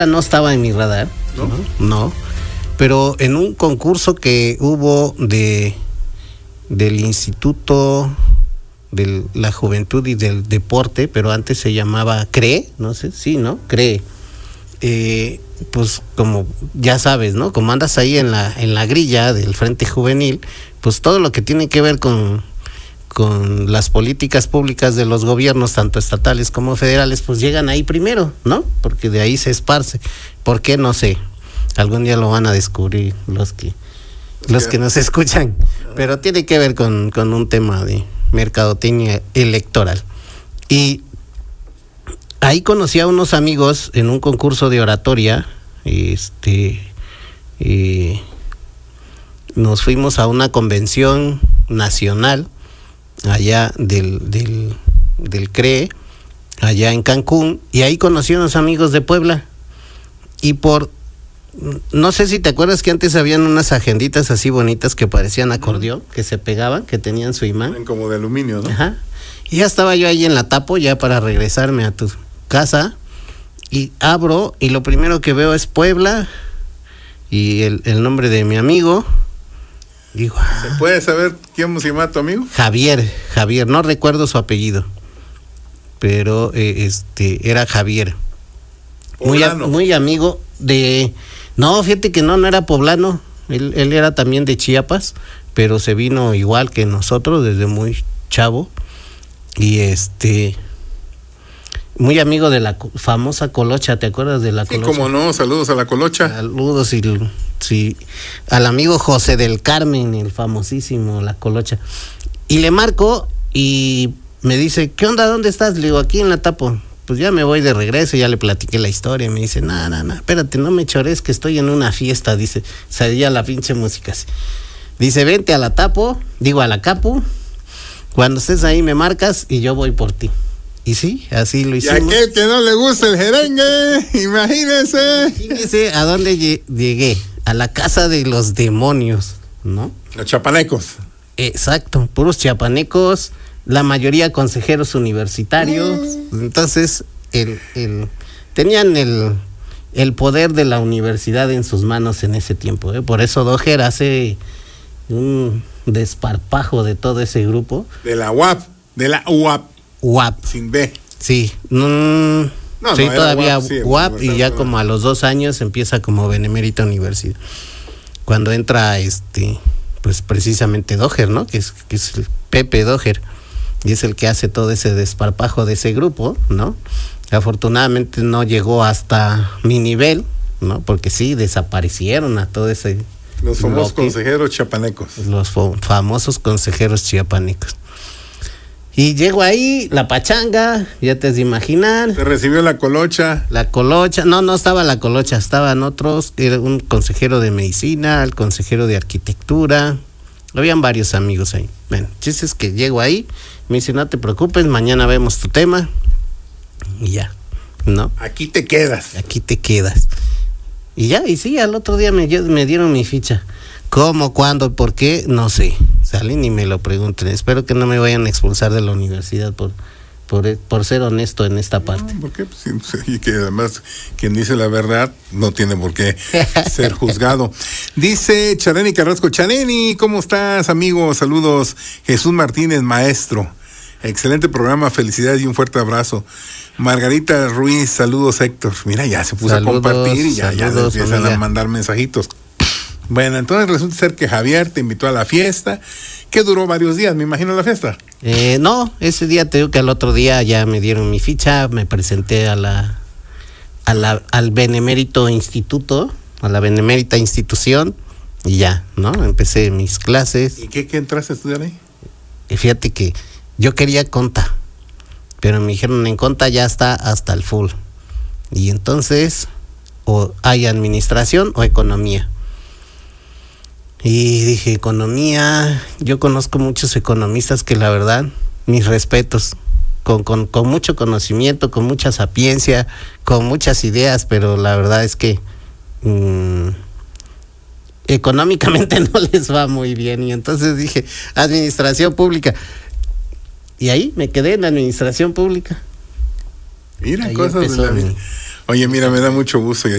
No estaba en mi radar, no, pero en un concurso que hubo del Instituto de la Juventud y del Deporte, pero antes se llamaba CREE, no sé, sí, ¿no? CREE. Pues como ya sabes, ¿no? Como andas ahí en la grilla del Frente Juvenil, pues todo lo que tiene que ver con las políticas públicas de los gobiernos, tanto estatales como federales, pues llegan ahí primero, ¿no? Porque de ahí se esparce. ¿Por qué? No sé. Algún día lo van a descubrir los que nos escuchan. Pero tiene que ver con un tema de mercadotecnia electoral. Y ahí conocí a unos amigos en un concurso de oratoria. Nos fuimos a una convención nacional allá del CREE, allá en Cancún, y ahí conocí a unos amigos de Puebla. Y no sé si te acuerdas que antes habían unas agenditas así bonitas que parecían acordeón, que se pegaban, que tenían su imán. Como de aluminio, ¿no? Ajá. Y ya estaba yo ahí en la Tapo, ya para regresarme a tu casa, y abro, y lo primero que veo es Puebla, y el nombre de mi amigo. Digo, ¿se puede saber quién se llama tu amigo? Javier, no recuerdo su apellido, pero era Javier. Muy amigo de... No, fíjate que no era poblano, él era también de Chiapas, pero se vino igual que nosotros desde muy chavo, y muy amigo de la famosa Colocha. ¿Te acuerdas de la Colocha? Sí, cómo no, saludos a la Colocha. Saludos sí, al amigo José del Carmen, el famosísimo La Colocha. Y le marco y me dice, ¿qué onda? ¿Dónde estás? Le digo, aquí en la Tapo. Pues ya me voy de regreso, ya le platiqué la historia. Me dice, no, espérate, no me chores, que estoy en una fiesta. Dice, salía la pinche música así. Dice, vente a la Tapo, a la Capu. Cuando estés ahí me marcas y yo voy por ti. Y sí, así lo hicimos. Y aquel que no le gusta el jerengue, imagínese a dónde llegué. A la casa de los demonios, ¿no? Los chapanecos. Exacto, puros chapanecos, la mayoría consejeros universitarios. Entonces, tenían el poder de la universidad en sus manos en ese tiempo, ¿eh? Por eso Doher hace un desparpajo de todo ese grupo. De la UAP. UAP. Sin B. Sí. Sí, todavía UAP, y ya como a los 2 años empieza como Benemérita Universidad. Cuando entra pues precisamente Doher, ¿no? Que es el Pepe Doher, y es el que hace todo ese desparpajo de ese grupo, ¿no? Afortunadamente no llegó hasta mi nivel, ¿no? Porque sí, desaparecieron a todo ese... Los famosos consejeros chiapanecos. Los famosos consejeros chiapanecos. Y llego ahí, la pachanga, ya te has de imaginar. ¿Te recibió la Colocha? La Colocha, no estaba la Colocha, estaban otros, era un consejero de medicina, el consejero de arquitectura, habían varios amigos ahí. Bueno, chiste es que llego ahí, me dice, no te preocupes, mañana vemos tu tema, y ya, ¿no? Aquí te quedas. Y ya, y sí, al otro día me dieron mi ficha. ¿Cómo, cuándo, por qué? No sé. Salen y me lo pregunten. Espero que no me vayan a expulsar de la universidad por ser honesto en esta parte. ¿Por qué? Y que además quien dice la verdad no tiene por qué ser juzgado. Dice Chareni Carrasco, Chareni, ¿cómo estás, amigo? Saludos. Jesús Martínez, maestro. Excelente programa, felicidades y un fuerte abrazo. Margarita Ruiz, saludos, Héctor. Mira, ya se puso a compartir y ya empiezan a mandar mensajitos. Bueno, entonces resulta ser que Javier te invitó a la fiesta, que duró varios días, me imagino, la fiesta. No, ese día te digo que al otro día ya me dieron mi ficha, me presenté al Benemérito Instituto, a la Benemérita Institución, y ya, ¿no? Empecé mis clases. ¿Y qué entraste a estudiar ahí? Fíjate que yo quería conta, pero me dijeron en conta ya está hasta el full. Y entonces, o hay administración o economía. Y dije, economía, yo conozco muchos economistas que la verdad, mis respetos, con mucho conocimiento, con mucha sapiencia, con muchas ideas, pero la verdad es que económicamente no les va muy bien. Y entonces dije, administración pública. Y ahí me quedé en la administración pública. Mira, ahí cosas de la vida. Oye, mira, me da mucho gusto.